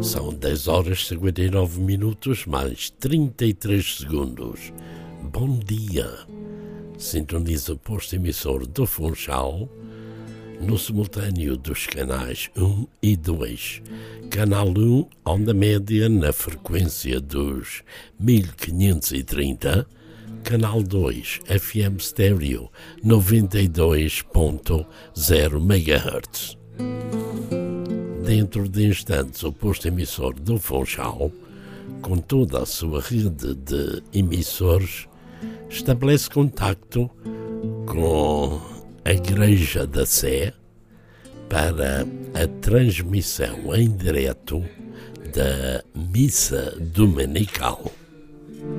São 10 horas e 59 minutos mais 33 segundos. Bom dia. Sintoniza o posto emissor do Funchal no simultâneo dos canais 1 e 2. Canal 1, onda média na frequência dos 1530. Canal 2, FM Stereo 92.0 MHz. Dentro de instantes, o posto emissor do Funchal, com toda a sua rede de emissores, estabelece contacto com a Igreja da Sé para a transmissão em direto da missa dominical.